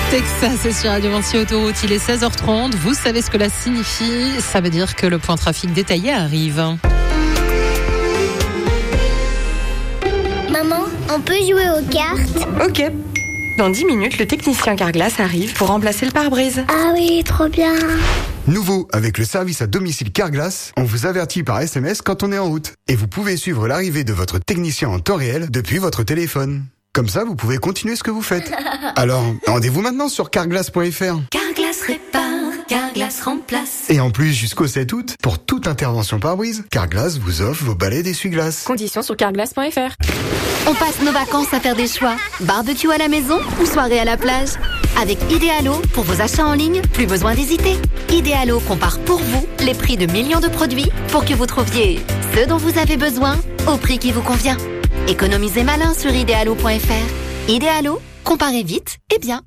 Texas, c'est sur Radio Vinci Autoroute, il est 16h30. Vous savez ce que cela signifie? Ça veut dire que le point trafic détaillé arrive. Maman, on peut jouer aux cartes? Ok. Dans 10 minutes, le technicien Carglass arrive pour remplacer le pare-brise. Ah oui, trop bien. Nouveau, avec le service à domicile Carglass, on vous avertit par SMS quand on est en route. Et vous pouvez suivre l'arrivée de votre technicien en temps réel depuis votre téléphone. Comme ça, vous pouvez continuer ce que vous faites. Alors, rendez-vous maintenant sur carglass.fr. Carglass répare, Carglass remplace. Et en plus, jusqu'au 7 août, pour toute intervention pare-brise, Carglass vous offre vos balais d'essuie-glace. Conditions sur carglass.fr. On passe nos vacances à faire des choix. Barbecue à la maison ou soirée à la plage? Avec Idealo, pour vos achats en ligne, plus besoin d'hésiter. Idealo compare pour vous les prix de millions de produits pour que vous trouviez ce dont vous avez besoin au prix qui vous convient. Économisez malin sur idealo.fr. Idealo, comparez vite et bien.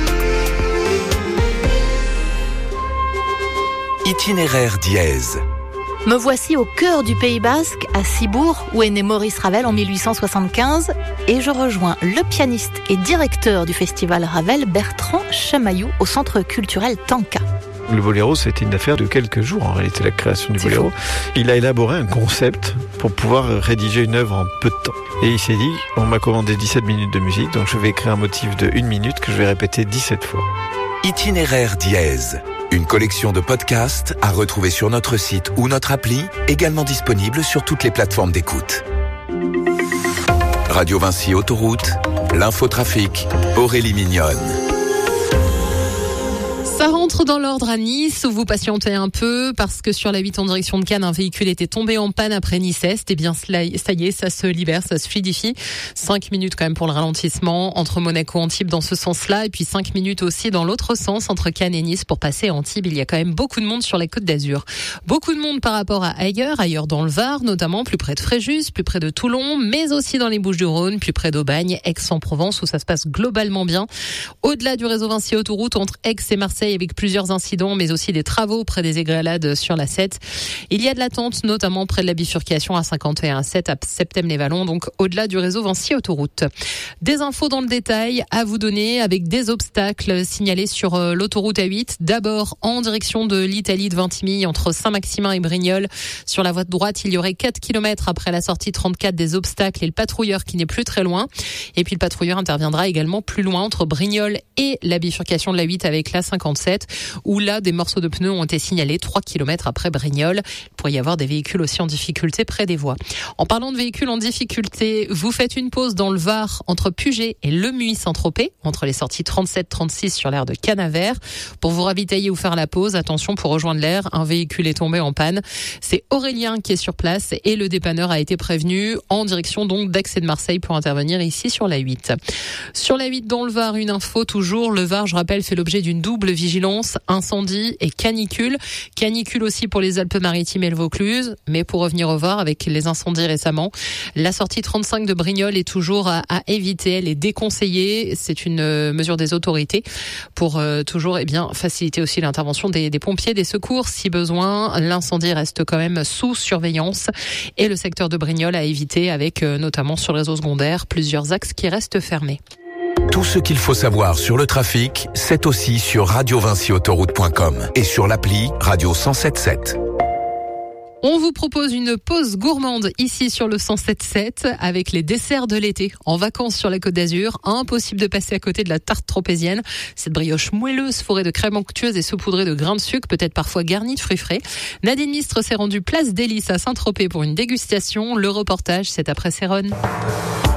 Itinéraire dièse. Me voici au cœur du Pays Basque, à Cibourg, où est né Maurice Ravel en 1875, et je rejoins le pianiste et directeur du festival Ravel, Bertrand Chamaillou, au centre culturel Tanka. Le boléro, c'était une affaire de quelques jours, en réalité, la création du boléro. Il a élaboré un concept pour pouvoir rédiger une œuvre en peu de temps. Et il s'est dit, on m'a commandé 17 minutes de musique, donc je vais écrire un motif de 1 minute que je vais répéter 17 fois. Itinéraire dièse. Une collection de podcasts à retrouver sur notre site ou notre appli, également disponible sur toutes les plateformes d'écoute. Radio Vinci Autoroute, l'infotrafic, Aurélie Mignonne. Ça rentre dans l'ordre à Nice, où vous patientez un peu, parce que sur la 8 en direction de Cannes, un véhicule était tombé en panne après Nice-Est. Et bien, ça y est, ça se libère, ça se fluidifie. 5 minutes quand même pour le ralentissement entre Monaco-Antibes dans ce sens-là, et puis 5 minutes aussi dans l'autre sens, entre Cannes et Nice, pour passer à Antibes. Il y a quand même beaucoup de monde sur la Côte d'Azur. Beaucoup de monde par rapport à ailleurs dans le Var, notamment plus près de Fréjus, plus près de Toulon, mais aussi dans les Bouches-du-Rhône, plus près d'Aubagne, Aix-en-Provence, où ça se passe globalement bien. Au-delà du réseau Vinci Autoroute, entre Aix et Marseille, avec plusieurs incidents, mais aussi des travaux près des Égrélades sur la 7. Il y a de l'attente, notamment près de la bifurcation à 51,7 à Septem-les-Vallons, donc au-delà du réseau Vinci Autoroute. Des infos dans le détail à vous donner avec des obstacles signalés sur l'autoroute A8. D'abord, en direction de l'Italie de Vintimille, entre Saint-Maximin et Brignoles. Sur la voie de droite, il y aurait 4 km après la sortie 34 des obstacles et le patrouilleur qui n'est plus très loin. Et puis le patrouilleur interviendra également plus loin entre Brignoles et la bifurcation de la 8 avec la 57. Où là, des morceaux de pneus ont été signalés 3 km après Brignoles. Il pourrait y avoir des véhicules aussi en difficulté près des voies. En parlant de véhicules en difficulté, vous faites une pause dans le Var entre Puget et Lemuy-Saint-Tropez, entre les sorties 37-36 sur l'aire de Canavert. Pour vous ravitailler ou faire la pause, attention, pour rejoindre l'aire, un véhicule est tombé en panne. C'est Aurélien qui est sur place et le dépanneur a été prévenu en direction donc d'Aix et de Marseille pour intervenir ici sur la 8. Sur la 8 dans le Var, une info toujours. Le Var, je rappelle, fait l'objet d'une double vigilance. Incendie et canicule. Canicule aussi pour les Alpes-Maritimes et le Vaucluse. Mais pour revenir au Var, avec les incendies récemment, la sortie 35 de Brignoles est toujours à éviter. Elle est déconseillée. C'est une mesure des autorités pour toujours faciliter aussi l'intervention des pompiers, des secours si besoin. L'incendie reste quand même sous surveillance. Et le secteur de Brignoles à éviter avec notamment sur le réseau secondaire plusieurs axes qui restent fermés. Tout ce qu'il faut savoir sur le trafic, c'est aussi sur radiovinciautoroute.com et sur l'appli Radio 107.7. On vous propose une pause gourmande ici sur le 107.7 avec les desserts de l'été. En vacances sur la Côte d'Azur, impossible de passer à côté de la tarte tropézienne. Cette brioche moelleuse fourrée de crème onctueuse et saupoudrée de grains de sucre, peut-être parfois garnie de fruits frais. Nadine Mistre s'est rendue place d'Hélice à Saint-Tropez pour une dégustation. Le reportage, c'est après Céronne.